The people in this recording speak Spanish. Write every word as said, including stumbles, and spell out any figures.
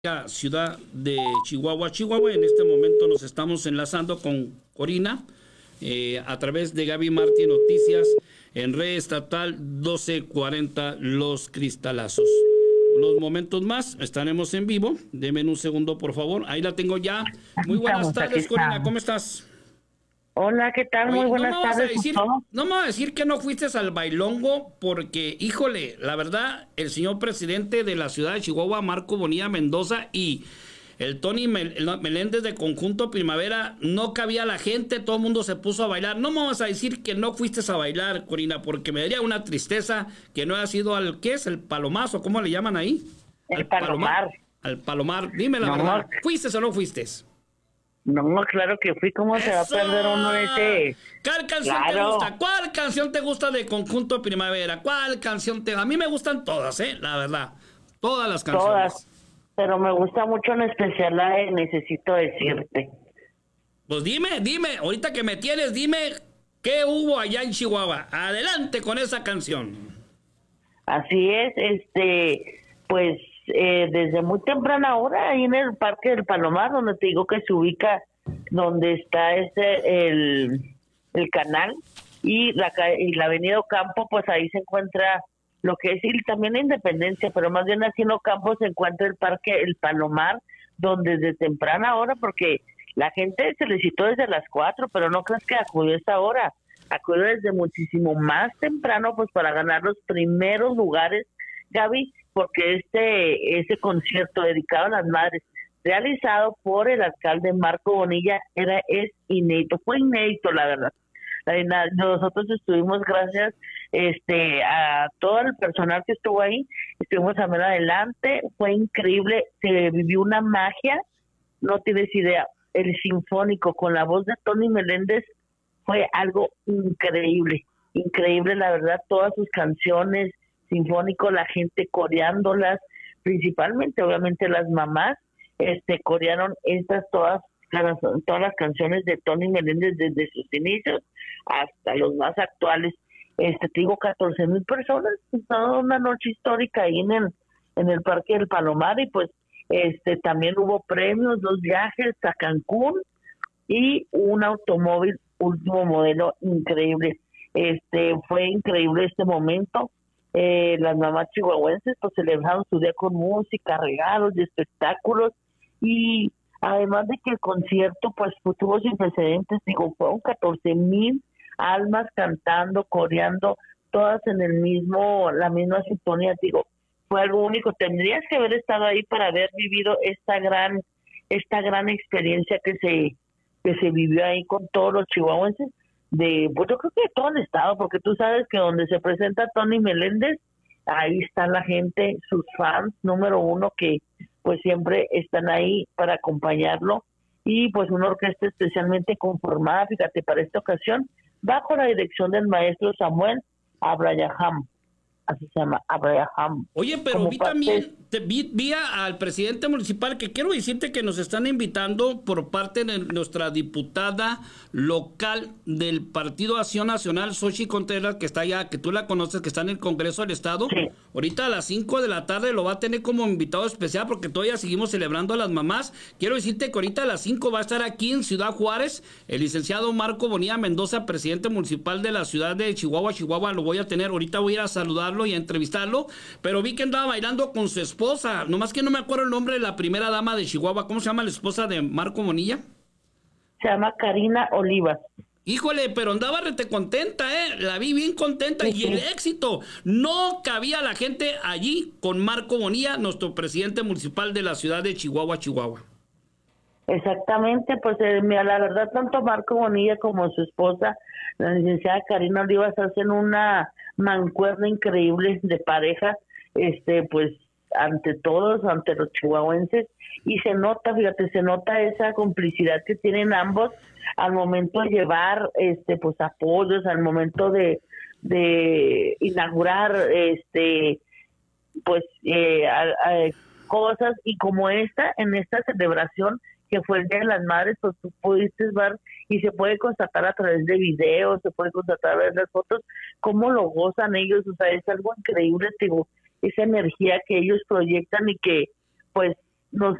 Ciudad de Chihuahua, Chihuahua. En este momento nos estamos enlazando con Corina eh, a través de Gaby Martí Noticias en red estatal doce cuarenta Los Cristalazos. Unos momentos más estaremos en vivo. Denme un segundo, por favor. Ahí la tengo ya. Muy buenas Estamos, tardes, Corina. ¿Cómo estás? Hola, ¿qué tal? Oye, Muy no me buenas vas a tardes. decir, no me vas a decir que no fuiste al bailongo porque, híjole, la verdad, el señor presidente de la ciudad de Chihuahua, Marco Bonilla Mendoza, y el Tony Mel Meléndez de Conjunto Primavera, no cabía la gente, todo el mundo se puso a bailar. No me vas a decir que no fuiste a bailar, Corina, porque me daría una tristeza que no hayas ido al, ¿qué es? ¿El palomazo? ¿Cómo le llaman ahí? El Al Palomar. Al palomar. Dime la No, verdad, ¿fuiste o no fuiste? no, claro que fui. ¿Cómo se va a ¡Eso! perder uno ese? ¿Cuál canción te Claro, gusta? ¿Cuál canción te gusta de Conjunto Primavera? ¿Cuál canción te... A mí me gustan todas, ¿eh? La verdad. Todas las todas. canciones. Pero me gusta mucho en especial la de Necesito Decirte. Pues dime, dime. Ahorita que me tienes, dime qué hubo allá en Chihuahua. Adelante con esa canción. Así es, este, pues eh, desde muy temprana hora, ahí en el Parque del Palomar, donde te digo que se ubica, donde está este, el, el canal, y la, ca- y la Avenida Ocampo, pues ahí se encuentra lo que es, y también la Independencia, pero más bien así en Ocampo se encuentra el Parque El Palomar, donde desde temprana hora, porque la gente se le citó desde las cuatro, pero no creas que acudió a esa hora, acudió desde muchísimo más temprano, pues para ganar los primeros lugares, Gaby, porque este, ese concierto dedicado a las madres, realizado por el alcalde Marco Bonilla, era, es inédito, fue inédito la verdad. La- Nosotros estuvimos, gracias este a todo el personal que estuvo ahí, estuvimos a ver adelante, fue increíble, se vivió una magia, no tienes idea, el sinfónico con la voz de Tony Meléndez fue algo increíble, increíble la verdad, todas sus canciones, sinfónico, la gente coreándolas, principalmente obviamente las mamás, este corearon estas todas las- todas las canciones de Tony Meléndez desde sus inicios hasta los más actuales. Este te digo, catorce mil personas, toda una noche histórica ahí en el en el Parque del Palomar, y pues este también hubo premios, dos viajes a Cancún y un automóvil último modelo increíble. Este fue increíble este momento. Eh, las mamás chihuahuenses pues celebraron su día con música, regalos y espectáculos, y además de que el concierto pues fu- tuvo sin precedentes, digo, fueron catorce mil almas cantando, coreando, todas en el mismo, la misma sintonía, digo, fue algo único. Tendrías que haber estado ahí para haber vivido esta gran, esta gran experiencia que se que se vivió ahí con todos los chihuahuenses de, pues yo creo que de todo el estado, porque tú sabes que donde se presenta Tony Meléndez, ahí está la gente, sus fans número uno, que pues siempre están ahí para acompañarlo, y pues una orquesta especialmente conformada, fíjate, para esta ocasión, bajo la dirección del maestro Samuel Abraham, así se llama, Abraham, Oye, pero como vi parte. también, te, vi, vi a- al presidente municipal, que quiero decirte que nos están invitando por parte de nuestra diputada local del Partido Acción Nacional, Xochitl Contreras, que está allá, que tú la conoces, que está en el Congreso del Estado. Sí. Ahorita a las cinco de la tarde lo va a tener como invitado especial porque todavía seguimos celebrando a las mamás. Quiero decirte que ahorita a las cinco va a estar aquí en Ciudad Juárez el licenciado Marco Bonilla Mendoza, presidente municipal de la ciudad de Chihuahua, Chihuahua. Lo voy a tener, ahorita voy a ir a saludarlo y a entrevistarlo, pero vi que andaba bailando con su esposa, nomás que no me acuerdo el nombre de la primera dama de Chihuahua. ¿Cómo se llama la esposa de Marco Bonilla? Se llama Karina Olivas. Híjole, pero andaba rete contenta, ¿eh? La vi bien contenta, Sí, y el sí. éxito. No cabía la gente allí con Marco Bonilla, nuestro presidente municipal de la ciudad de Chihuahua, Chihuahua. Exactamente, pues eh, mira, la verdad, tanto Marco Bonilla como su esposa, la licenciada Karina Olivas, hacen una mancuerna increíble de pareja, este, pues ante todos, ante los chihuahuenses, y se nota, fíjate, se nota esa complicidad que tienen ambos al momento de llevar, este, pues apoyos, al momento de, de inaugurar, este, pues eh, a- a- cosas, y como esta, en esta celebración que fue el Día de las Madres, pues tú pudiste ver y se puede constatar a través de videos, se puede constatar a través de las fotos, cómo lo gozan ellos, o sea, es algo increíble, te digo, esa energía que ellos proyectan, y que pues nos